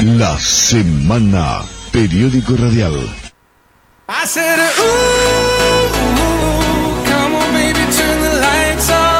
La Semana, periódico radial. I said, ooh, come on baby, turn the lights off.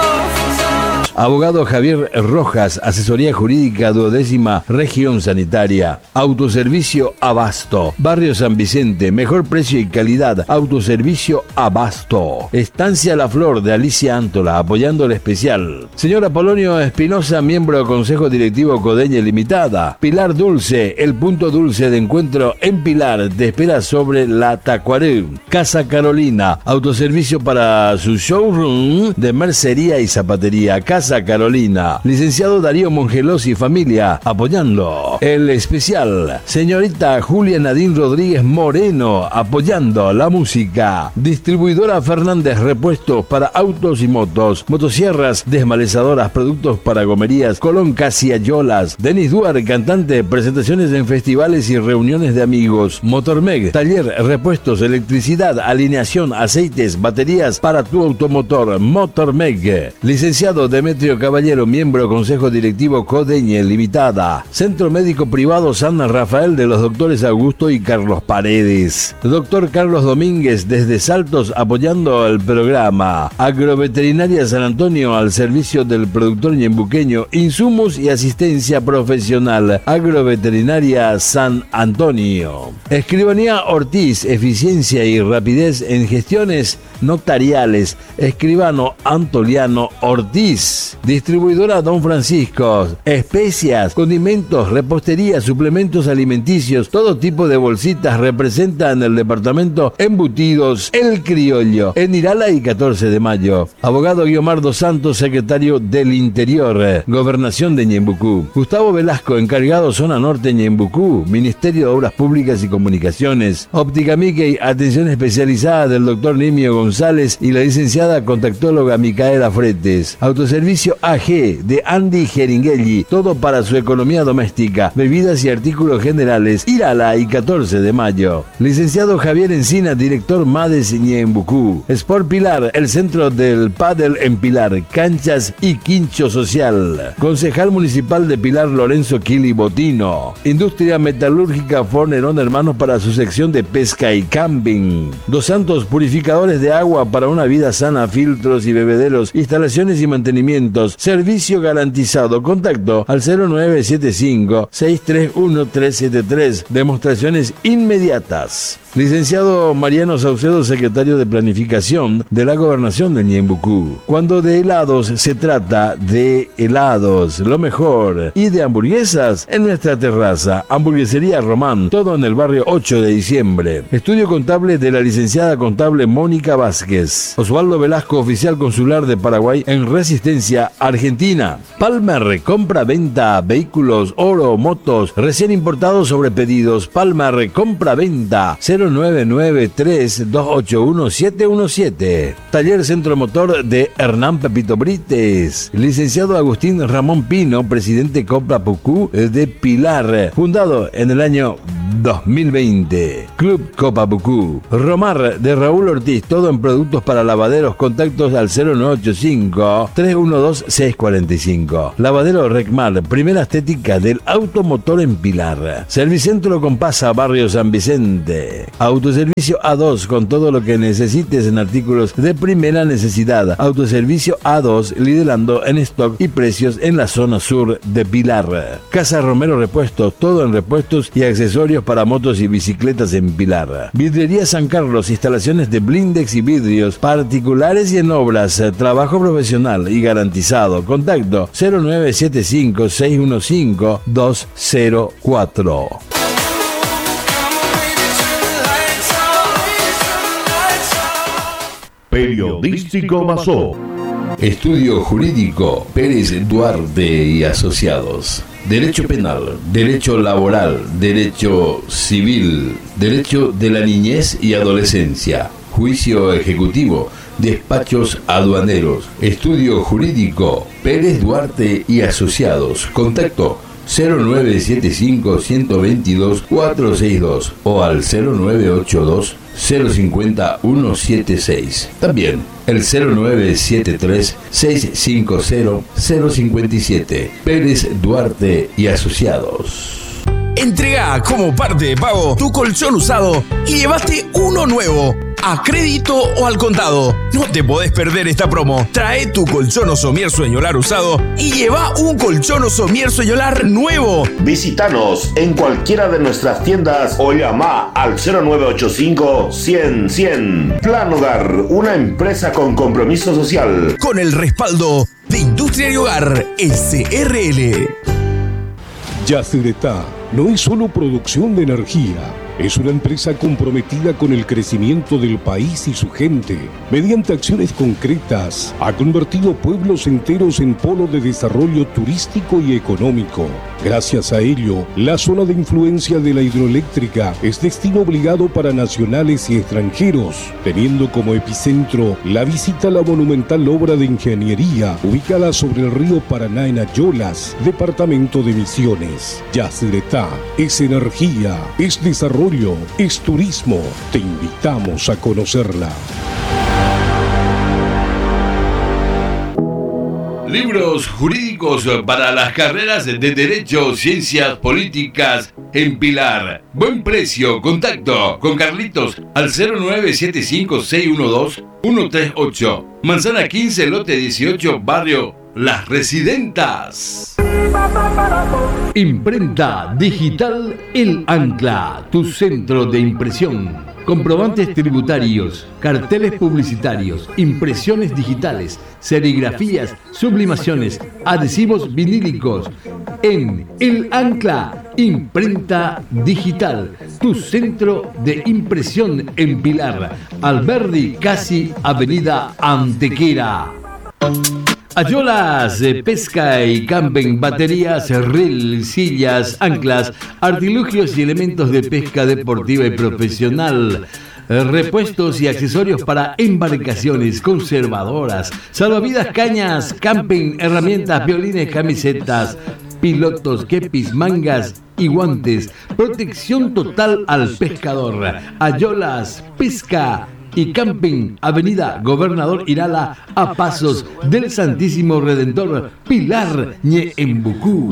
Abogado Javier Rojas, asesoría jurídica 12ª Región Sanitaria. Autoservicio Abasto. Barrio San Vicente, mejor precio y calidad. Autoservicio Abasto. Estancia La Flor de Alicia Antola, apoyando el especial. Señor Apolonio Espinosa, miembro del Consejo Directivo Codeña Limitada. Pilar Dulce, el punto dulce de encuentro en Pilar, te espera sobre la Tacuaré. Casa Carolina, autoservicio para su showroom de mercería y zapatería. Casa Carolina. Licenciado Darío Mongelos y familia, apoyando el especial. Señorita Julia Nadine Rodríguez Moreno, apoyando la música. Distribuidora Fernández, repuestos para autos y motos, motosierras, desmalezadoras, productos para gomerías, Colón Casiayolas. Denis Duar, cantante, presentaciones en festivales y reuniones de amigos. Motormeg, taller, repuestos, electricidad, alineación, aceites, baterías para tu automotor. Motormeg. Licenciado Demetrio Caballero, miembro Consejo Directivo Codeña Limitada. Centro Médico Privado San Rafael de los doctores Augusto y Carlos Paredes. Doctor Carlos Domínguez desde Saltos, apoyando el programa. Agroveterinaria San Antonio, al servicio del productor ñembuqueño, insumos y asistencia profesional. Agroveterinaria San Antonio. Escribanía Ortiz, eficiencia y rapidez en gestiones notariales. Escribano Antoliano Ortiz. Distribuidora Don Francisco, especias, condimentos, repostería, suplementos alimenticios, todo tipo de bolsitas. Representa en el departamento embutidos El Criollo, en Irala y 14 de mayo. Abogado Guiomar dos Santos, secretario del Interior, Gobernación de Ñembucú. Gustavo Velasco, encargado zona norte Ñembucú, Ministerio de Obras Públicas y Comunicaciones. Óptica Mickey, atención especializada del doctor Nimio González y la licenciada contactóloga Micaela Fretes. Autoservicio AG de Andy Jeringelli, todo para su economía doméstica, bebidas y artículos generales. Irala y 14 de mayo. Licenciado Javier Encina, director MADES Ñembucú. Sport Pilar, el centro del pádel en Pilar, canchas y quincho social. Concejal municipal de Pilar Lorenzo Kili Botino. Industria metalúrgica Fornerón Hermanos para su sección de pesca y camping. Dos Santos, purificadores de agua para una vida sana, filtros y bebederos, instalaciones y mantenimiento. Servicio garantizado. Contacto al 0975-631-373. Demostraciones inmediatas. Licenciado Mariano Saucedo, secretario de Planificación de la Gobernación de Ñembucú. Cuando de helados se trata de helados, lo mejor. Y de hamburguesas, en nuestra terraza. Hamburguesería Román, todo en el barrio 8 de diciembre. Estudio contable de la licenciada contable Mónica Vázquez. Osvaldo Velasco, oficial consular de Paraguay en Resistencia, Argentina. Palmer, compra-venta, vehículos, oro, motos, recién importados sobre pedidos. Palmer, compra-venta, 0993-281-717. Taller Centro Motor de Hernán Pepito Brites. Licenciado Agustín Ramón Pino, presidente Copa Pucú de Pilar, fundado en el año 2020. Club Copa Pucú. Romar de Raúl Ortiz, todo en productos para lavaderos. Contactos al 0985-312-645. Lavadero Recmar, primera estética del automotor en Pilar. Servicentro Compasa, barrio San Vicente. Autoservicio A2, con todo lo que necesites en artículos de primera necesidad. Autoservicio A2, liderando en stock y precios en la zona sur de Pilar. Casa Romero Repuestos, todo en repuestos y accesorios para motos y bicicletas en Pilar. Vidriería San Carlos, instalaciones de blindex y vidrios particulares y en obras. Trabajo profesional y garantizado. Contacto 0975-615-204. Periodístico Mazó. Estudio Jurídico Pérez Duarte y Asociados. Derecho penal, derecho laboral, derecho civil, derecho de la niñez y adolescencia, juicio ejecutivo, despachos aduaneros. Estudio Jurídico Pérez Duarte y Asociados. Contacto 0975-122-462 o al 0982-050-176. También el 0973-650-057. Pérez Duarte y Asociados. Entregá como parte de pago tu colchón usado y llevaste uno nuevo, a crédito o al contado. No te podés perder esta promo. Trae tu colchón o somier Sueñolar usado y lleva un colchón o somier Sueñolar nuevo. Visítanos en cualquiera de nuestras tiendas o llama al 0985 100 100. Plan Hogar, una empresa con compromiso social. Con el respaldo de Industria y Hogar SRL. Yacyretá no es solo producción de energía, es una empresa comprometida con el crecimiento del país y su gente. Mediante acciones concretas, ha convertido pueblos enteros en polo de desarrollo turístico y económico. Gracias a ello, la zona de influencia de la hidroeléctrica es destino obligado para nacionales y extranjeros, teniendo como epicentro la visita a la monumental obra de ingeniería ubicada sobre el río Paraná en Ayolas, departamento de Misiones. Yacyretá es energía, es desarrollo, es turismo. Te invitamos a conocerla. Libros jurídicos para las carreras de Derecho, Ciencias Políticas en Pilar. Buen precio. Contacto con Carlitos al 0975612138. Manzana 15, lote 18, barrio Las Residentas. Imprenta Digital El Ancla, tu centro de impresión. Comprobantes tributarios, carteles publicitarios, impresiones digitales, serigrafías, sublimaciones, adhesivos vinílicos. En El Ancla, Imprenta Digital, tu centro de impresión en Pilar. Alberdi, casi Avenida Antequera. Ayolas, pesca y camping, baterías, reel, sillas, anclas, artilugios y elementos de pesca deportiva y profesional. Repuestos y accesorios para embarcaciones, conservadoras, salvavidas, cañas, camping, herramientas, violines, camisetas, pilotos, kepis, mangas y guantes. Protección total al pescador. Ayolas, pesca y camping, Avenida Gobernador Irala, a pasos del Santísimo Redentor, Pilar, Ñeembucú.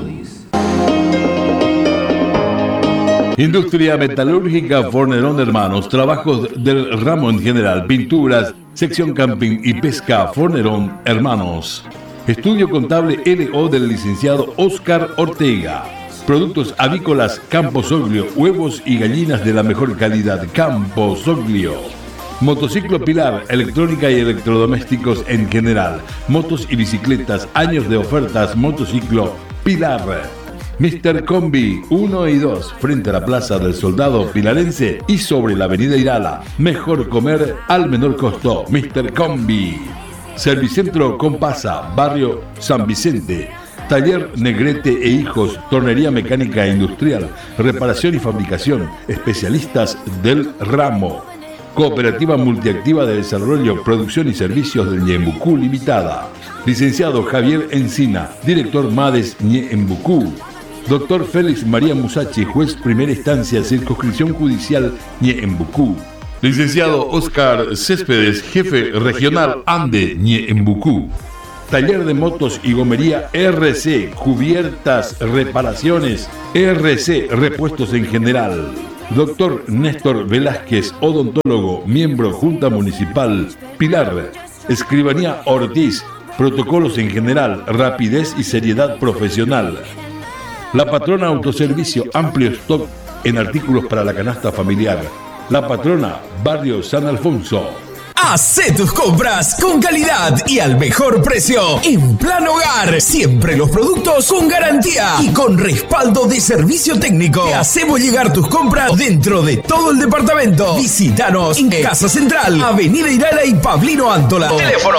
Industria metalúrgica Fornerón Hermanos, trabajos del ramo en general, pinturas, sección camping y pesca Fornerón Hermanos. Estudio contable LO del licenciado Oscar Ortega. Productos avícolas Campo Soglio, huevos y gallinas de la mejor calidad, Campo Soglio. Motociclo Pilar, electrónica y electrodomésticos en general. Motos y bicicletas, años de ofertas, Motociclo Pilar. Mr. Combi 1 y 2, frente a la Plaza del Soldado Pilarense y sobre la Avenida Irala. Mejor comer al menor costo, Mr. Combi. Servicentro Compasa, barrio San Vicente. Taller Negrete e Hijos, tornería mecánica e industrial, reparación y fabricación, especialistas del ramo. Cooperativa Multiactiva de Desarrollo, Producción y Servicios del Ñeembucú Limitada. Licenciado Javier Encina, director MADES Ñeembucú. Doctor Félix María Musachi, juez primera instancia, circunscripción judicial Ñeembucú. Licenciado Oscar Céspedes, jefe regional Ande Ñeembucú. Taller de motos y gomería RC, cubiertas, reparaciones, RC, repuestos en general. Doctor Néstor Velázquez, odontólogo, miembro Junta Municipal, Pilar. Escribanía Ortiz, protocolos en general, rapidez y seriedad profesional. La Patrona Autoservicio, amplio stock en artículos para la canasta familiar. La Patrona, barrio San Alfonso. Hacé tus compras con calidad y al mejor precio. En Plan Hogar, siempre los productos con garantía y con respaldo de servicio técnico. Te hacemos llegar tus compras dentro de todo el departamento. Visítanos en Casa Central, Avenida Irala y Pablino Antola. Teléfono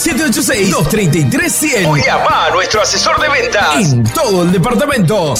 0786-233-100. O llama a nuestro asesor de ventas en todo el departamento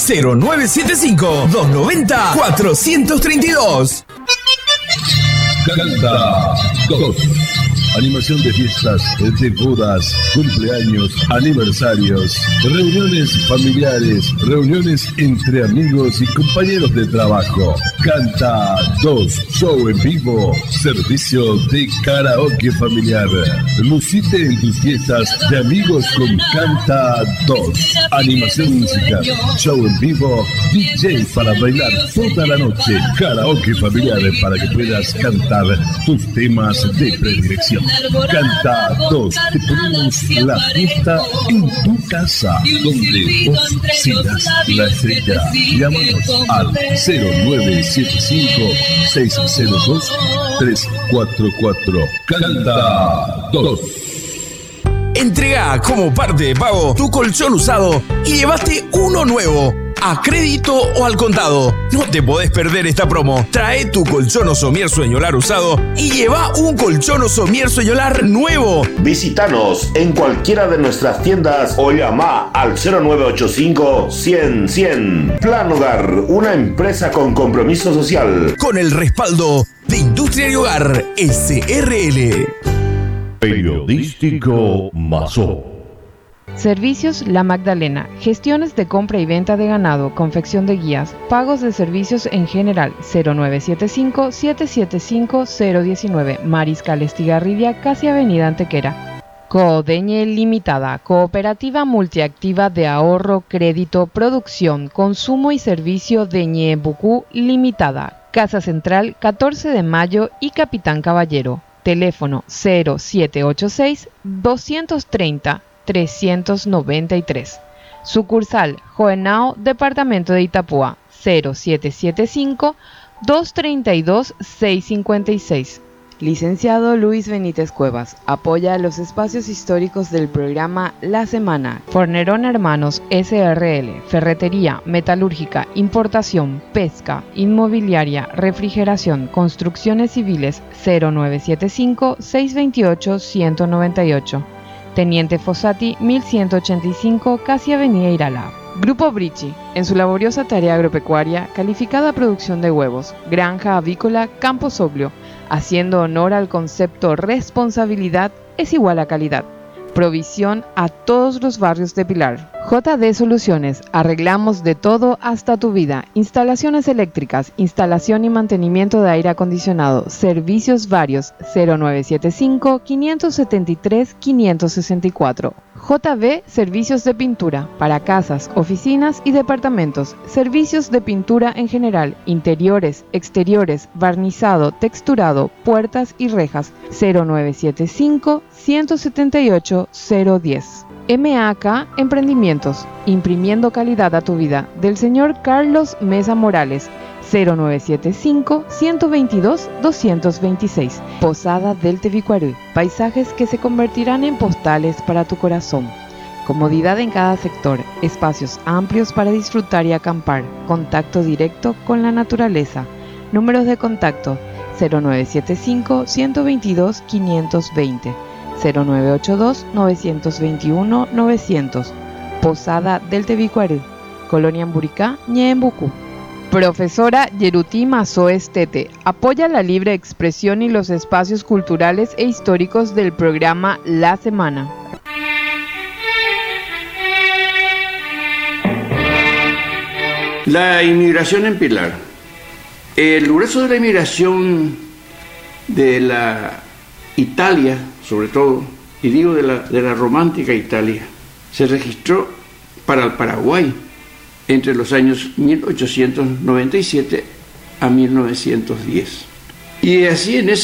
0975-290-432. Canta 2. Animación de fiestas, de bodas, cumpleaños, aniversarios, reuniones familiares, reuniones entre amigos y compañeros de trabajo. Canta 2, show en vivo, servicio de karaoke familiar. Lucite en tus fiestas de amigos con Canta 2. Animación musical, show en vivo, DJ para bailar toda la noche, karaoke familiar para que puedas cantar tus temas de predilección. Canta 2, te ponemos la fiesta en tu casa, donde vos serás la estrella. Llámanos al 0975-602-344. Canta 2. Entrega como parte de pago tu colchón usado y llevaste uno nuevo, a crédito o al contado. No te podés perder esta promo. Trae tu colchón o somier Sueñolar usado y lleva un colchón o somier Sueñolar nuevo. Visítanos en cualquiera de nuestras tiendas o llama al 0985-100-100. Plan Hogar, una empresa con compromiso social. Con el respaldo de Industria y Hogar SRL. Periodístico Mazó. Servicios La Magdalena, gestiones de compra y venta de ganado, confección de guías, pagos de servicios en general, 0975-775-019, Mariscal Estigarribia, casi Avenida Antequera. Codeñe Limitada, cooperativa multiactiva de ahorro, crédito, producción, consumo y servicio de Ñebucú Limitada, Casa Central, 14 de Mayo y Capitán Caballero. Teléfono 0776-230-393. Sucursal Joenao, Departamento de Itapúa, 0775-232-656. Licenciado Luis Benítez Cuevas, apoya los espacios históricos del programa La Semana. Fornerón Hermanos SRL, ferretería, metalúrgica, importación, pesca, inmobiliaria, refrigeración, construcciones civiles, 0975-628-198. Teniente Fossati, 1185, casi Avenida Irala. Grupo Brichi, en su laboriosa tarea agropecuaria, calificada producción de huevos, granja avícola, campo soblio, haciendo honor al concepto responsabilidad es igual a calidad. Provisión a todos los barrios de Pilar. JD Soluciones, arreglamos de todo hasta tu vida. Instalaciones eléctricas, instalación y mantenimiento de aire acondicionado, servicios varios, 0975-573-564. JB Servicios de Pintura, para casas, oficinas y departamentos. Servicios de pintura en general, interiores, exteriores, barnizado, texturado, puertas y rejas, 0975-178-010. MAK Emprendimientos, imprimiendo calidad a tu vida, del señor Carlos Mesa Morales, 0975-122-226. Posada del Tevicuarú, paisajes que se convertirán en postales para tu corazón. Comodidad en cada sector, espacios amplios para disfrutar y acampar, contacto directo con la naturaleza. Números de contacto 0975-122-520. 0982-921-900. Posada del Tevicuarú, Colonia Amburicá, Ñeembucú. Profesora Yeruti Mazó Estete, apoya la libre expresión y los espacios culturales e históricos del programa La Semana. La inmigración en Pilar. El grueso de la inmigración de la Italia, sobre todo, y digo de la romántica Italia, se registró para el Paraguay entre los años 1897 a 1910. Y así en ese